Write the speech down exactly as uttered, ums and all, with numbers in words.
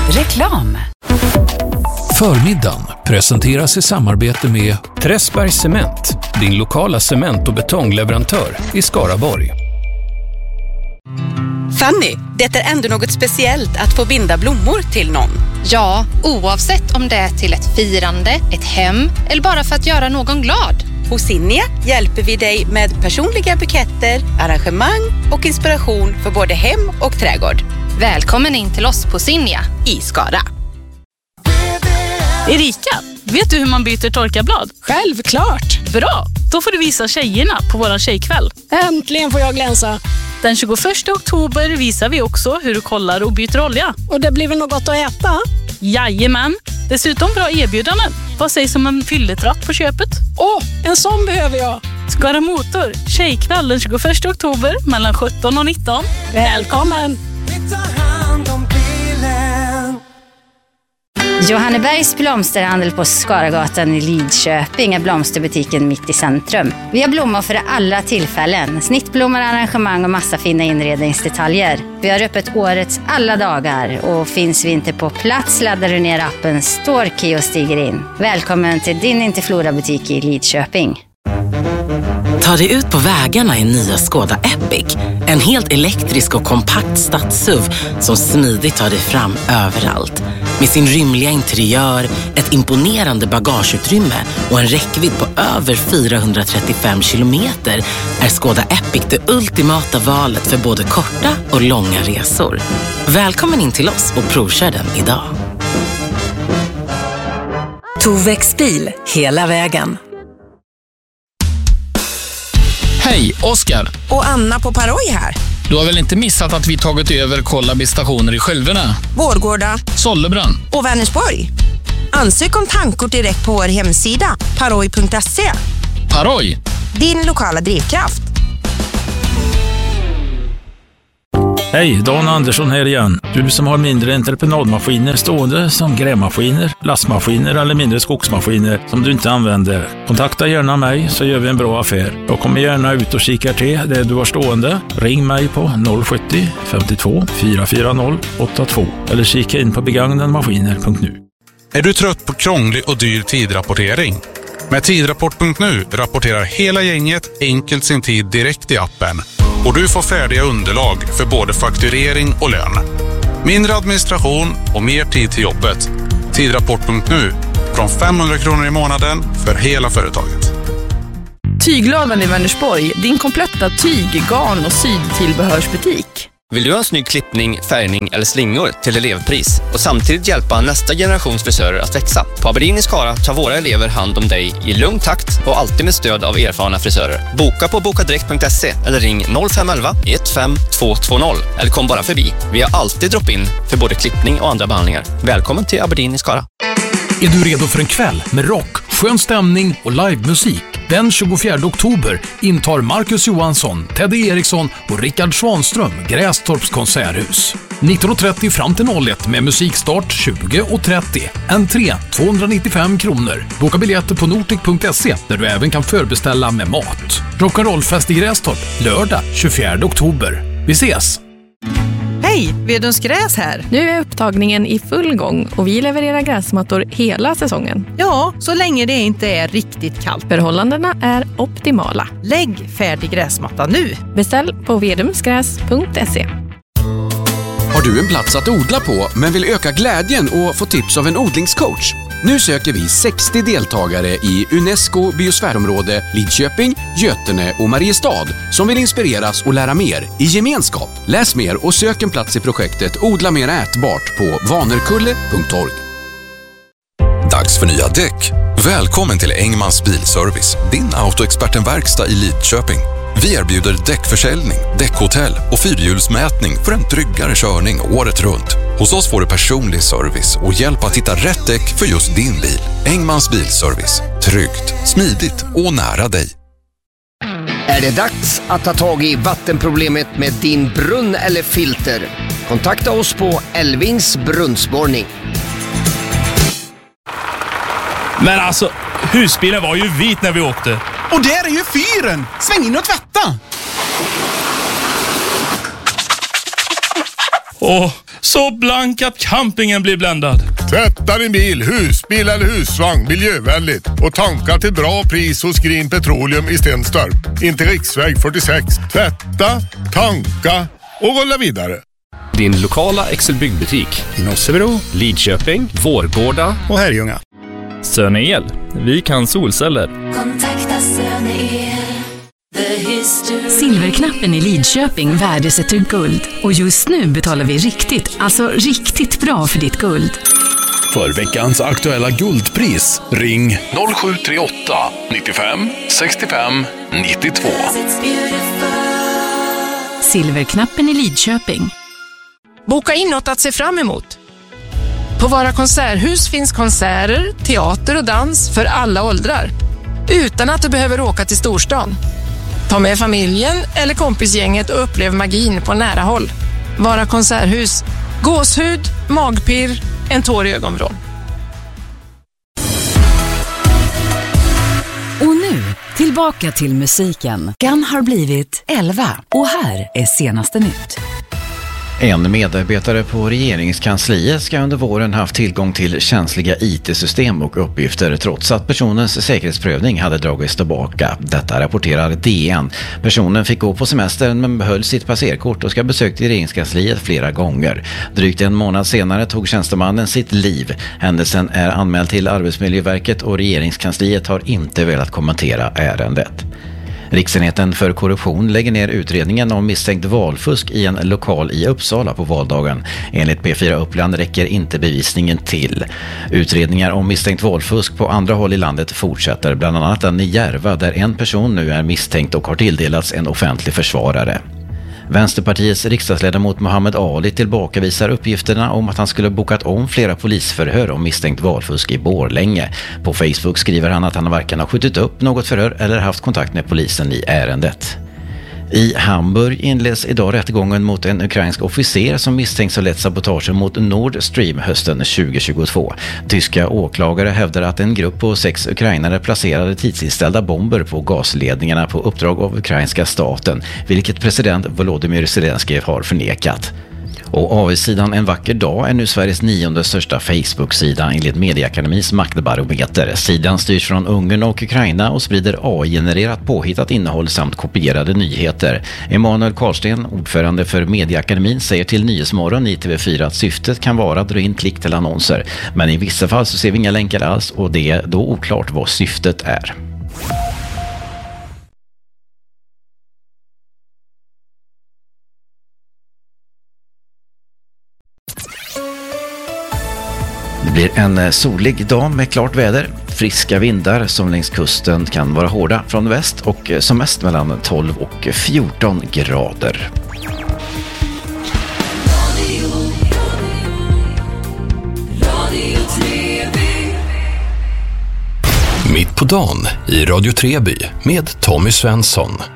Reklam. Förmiddagen presenteras i samarbete med Träsbergs Cement, din lokala cement- och betongleverantör i Skaraborg. Fanny, det är ändå något speciellt att få binda blommor till någon. Ja, oavsett om det är till ett firande, ett hem eller bara för att göra någon glad. Hos Sinja hjälper vi dig med personliga buketter, arrangemang och inspiration för både hem och trädgård. Välkommen in till oss på Sinja i Skara. Erika, vet du hur man byter torkarblad? Självklart! Bra, då får du visa tjejerna på våran tjejkväll. Äntligen får jag glänsa. Den tjugoförsta oktober visar vi också hur du kollar och byter olja. Och det blir väl något gott att äta? Jajamän, dessutom bra erbjudanden. Vad sägs om en fylletratt på köpet? Åh, oh, en sån behöver jag! Skara Motor, tjejkväll den tjugoförsta oktober mellan sjutton och nitton. Välkommen! Johannebergs blomsterhandel på Skaragatan i Lidköping är blomsterbutiken mitt i centrum. Vi har blommor för alla tillfällen, snittblommor, arrangemang och massa fina inredningsdetaljer. Vi har öppet årets alla dagar och finns vi inte på plats laddar du ner appen Storkey och stiger in. Välkommen till din Interflora-butik i Lidköping. Ta dig ut på vägarna i nya Skoda Epic. En helt elektrisk och kompakt stads-S U V som smidigt tar dig fram överallt. Med sin rymliga interiör, ett imponerande bagageutrymme och en räckvidd på över fyrahundratrettiofem kilometer är Skoda Epic det ultimata valet för både korta och långa resor. Välkommen in till oss och provkör den idag. Tovex bil, hela vägen. Hej, Oskar. Och Anna på Paroj här. Du har väl inte missat att vi tagit över Kollaby-stationer i Skälverna, Vårgårda, Sollebrunn och Vänersborg. Ansök om tankort direkt på vår hemsida paroj punkt se. Paroj, din lokala drivkraft. Hej, Dan Andersson här igen. Du som har mindre entreprenadmaskiner stående som grävmaskiner, lastmaskiner eller mindre skogsmaskiner som du inte använder. Kontakta gärna mig så gör vi en bra affär. Jag kommer gärna ut och kikar till det du har stående. Ring mig på noll sjuttio femtiotvå fyrahundrafyrtio åttiotvå eller kika in på begagnadmaskiner punkt nu. Är du trött på krånglig och dyr tidrapportering? Med tidrapport punkt nu rapporterar hela gänget enkelt sin tid direkt i appen. Och du får färdiga underlag för både fakturering och lön. Mindre administration och mer tid till jobbet. Tidrapport punkt nu från femhundra kronor i månaden för hela företaget. Tyglaven i Vänersborg, din kompletta tyg-, garn- och sydtillbehörsbutik. Vill du ha en snygg klippning, färgning eller slingor till elevpris och samtidigt hjälpa nästa generations frisörer att växa? På Aberdeen i Skara tar våra elever hand om dig i lugn takt och alltid med stöd av erfarna frisörer. Boka på bokadirekt punkt se eller ring noll fem ett ett ett fem två två noll eller kom bara förbi. Vi har alltid drop-in för både klippning och andra behandlingar. Välkommen till Aberdeen i Skara. Är du redo för en kväll med rock, skön stämning och livemusik? Den tjugofjärde oktober intar Marcus Johansson, Teddy Eriksson och Rickard Svanström Grästorps konserthus. nitton och trettio fram till noll ett med musikstart tjugo och trettio. Entré tvåhundranittiofem kronor. Boka biljetter på nortic punkt se där du även kan förbeställa med mat. Rock'n'rollfest i Grästorp lördag tjugofjärde oktober. Vi ses! Hej, Vedens Gräs här. Nu är upptagningen i full gång och vi levererar gräsmattor hela säsongen. Ja, så länge det inte är riktigt kallt. Förhållandena är optimala. Lägg färdig gräsmatta nu. Beställ på vedumsgräs punkt se. Har du en plats att odla på men vill öka glädjen och få tips av en odlingscoach? Nu söker vi sextio deltagare i UNESCO biosfärområde Lidköping, Götene och Mariestad som vill inspireras och lära mer i gemenskap. Läs mer och sök en plats i projektet Odla mer ätbart på vanerkulle punkt org. Dags för nya däck. Välkommen till Engmans bilservice, din autoexpertenverkstad i Lidköping. Vi erbjuder däckförsäljning, däckhotell och fyrhjulsmätning för en tryggare körning året runt. Hos oss får du personlig service och hjälp att hitta rätt däck för just din bil. Engmans bilservice. Tryggt, smidigt och nära dig. Är det dags att ta tag i vattenproblemet med din brunn eller filter? Kontakta oss på Elvins brunnsborrning. Men alltså, husbilen var ju vit när vi åkte. Och där är ju fyren! Sväng in och tvätta! Åh, Så blank att campingen blir bländad. Tvätta din bil, husbil eller husvagn miljövänligt och tanka till bra pris hos Green Petroleum i Stenstorp. Inte riksväg fyrtiosex. Tvätta, tanka och rulla vidare. Din lokala Excel byggbutik i Nossebro, Lidköping, Vårgårda och Herrljunga. Söneel. Vi kan solceller. Kontakta Söneel. Silverknappen i Lidköping värdesätter guld. Och just nu betalar vi riktigt, alltså riktigt bra för ditt guld. För veckans aktuella guldpris, ring noll sju tre åtta nittiofem sextiofem nittiotvå. Silverknappen i Lidköping. Boka in något att se fram emot. På Vara konserthus finns konserter, teater och dans för alla åldrar. Utan att du behöver åka till storstan. Ta med familjen eller kompisgänget och upplev magin på nära håll. Vara konserthus. Gåshud, magpirr, en tår i ögonvrån. Och nu, tillbaka till musiken. Gun har blivit elva och här är senaste nytt. En medarbetare på regeringskansliet ska under våren haft tillgång till känsliga I T-system och uppgifter trots att personens säkerhetsprövning hade dragits tillbaka. Detta rapporterar D N. Personen fick gå på semestern men behöll sitt passerkort och ska besökt regeringskansliet flera gånger. Drygt en månad senare tog tjänstemannen sitt liv. Händelsen är anmäld till Arbetsmiljöverket och regeringskansliet har inte velat kommentera ärendet. Riksenheten för korruption lägger ner utredningen om misstänkt valfusk i en lokal i Uppsala på valdagen. Enligt P fyra Uppland räcker inte bevisningen till. Utredningar om misstänkt valfusk på andra håll i landet fortsätter, bland annat den i Järva där en person nu är misstänkt och har tilldelats en offentlig försvarare. Vänsterpartiets riksdagsledamot Mohammed Ali tillbakavisar uppgifterna om att han skulle bokat om flera polisförhör om misstänkt valfusk i Borlänge. På Facebook skriver han att han varken har skjutit upp något förhör eller haft kontakt med polisen i ärendet. I Hamburg inleds idag rättegången mot en ukrainsk officer som misstänks ha lett sabotagen mot Nord Stream hösten tjugohundratjugotvå. Tyska åklagare hävdar att en grupp på sex ukrainare placerade tidsinställda bomber på gasledningarna på uppdrag av ukrainska staten, vilket president Volodymyr Zelensky har förnekat. Och A V-sidan En vacker dag är nu Sveriges nionde största Facebook-sida enligt Mediaakademis maktbarometer. Sidan styrs från Ungern och Ukraina och sprider A I-genererat påhittat innehåll samt kopierade nyheter. Emanuel Karlsten, ordförande för Mediaakademin, säger till Nyhetsmorgon i T V fyra att syftet kan vara att dra in klick till annonser. Men i vissa fall så ser vi inga länkar alls och det är då oklart vad syftet är. Det blir en solig dag med klart väder, friska vindar som längs kusten kan vara hårda från väst och som mest mellan tolv och fjorton grader. Mitt på dagen i Radio Treby med Tommy Svensson.